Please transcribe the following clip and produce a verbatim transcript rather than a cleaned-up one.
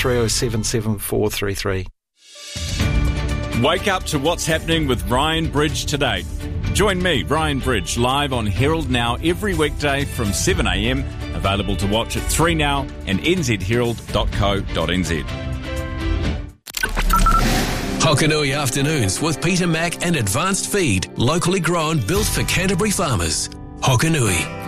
three oh seven seven four three three. Wake up to what's happening with Ryan Bridge today. Join me, Ryan Bridge, live on Herald Now every weekday from seven a m. Available to watch at three now and n z herald dot co dot n z. Hokanui Afternoons with Peter Mack and Advanced Feed, locally grown, built for Canterbury farmers. Hokanui.